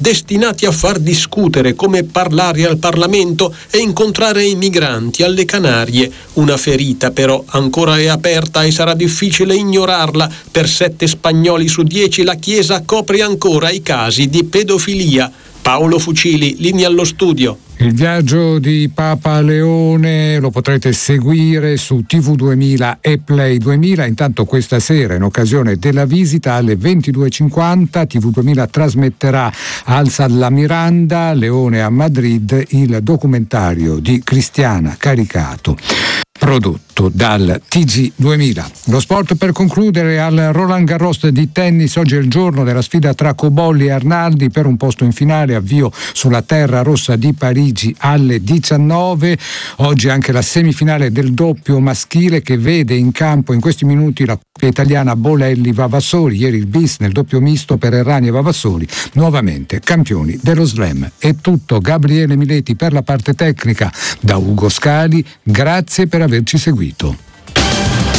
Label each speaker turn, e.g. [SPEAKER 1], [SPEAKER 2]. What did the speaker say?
[SPEAKER 1] destinati a far discutere come parlare al Parlamento e incontrare i migranti alle Canarie. Una ferita però ancora è aperta e sarà difficile ignorarla. Per 7 spagnoli su 10 la Chiesa copre ancora i casi di pedofilia. Paolo Fucili, linea allo studio.
[SPEAKER 2] Il viaggio di Papa Leone lo potrete seguire su TV2000 e Play 2000. Intanto questa sera, in occasione della visita, alle 22:50 TV2000 trasmetterà Alza alla Miranda, Leone a Madrid, il documentario di Cristiana Caricato, prodotto dal TG2000. Lo sport per concludere: al Roland Garros di tennis oggi è il giorno della sfida tra Cobolli e Arnaldi per un posto in finale, avvio sulla terra rossa di Parigi alle 19. Oggi anche la semifinale del doppio maschile che vede in campo in questi minuti la coppia italiana Bolelli-Vavassori. Ieri il bis nel doppio misto per Errani e Vavassori, nuovamente campioni dello slam. È tutto. Gabriele Mileti per la parte tecnica. Da Ugo Scali, grazie per averci seguito.